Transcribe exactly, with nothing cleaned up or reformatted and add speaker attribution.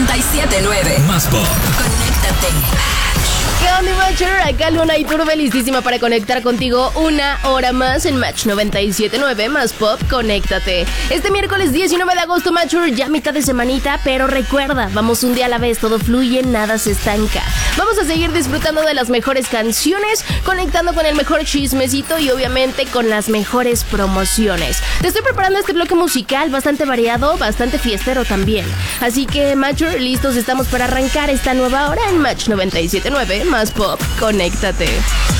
Speaker 1: noventa y siete nueve.
Speaker 2: Más pop.
Speaker 1: Conéctate.
Speaker 3: ¿Qué onda, Matcher? Acá Luna y Turbe, listísima para conectar contigo una hora más en Match noventa y siete nueve Más Pop, conéctate. Este miércoles diecinueve de agosto, Matcher, ya mitad de semanita, pero recuerda, vamos un día a la vez, todo fluye, nada se estanca. Vamos a seguir disfrutando de las mejores canciones, conectando con el mejor chismecito y obviamente con las mejores promociones. Te estoy preparando este bloque musical bastante variado, bastante fiestero también. Así que, Matcher, listos estamos para arrancar esta nueva hora en Match noventa y siete nueve Más Pop, conéctate.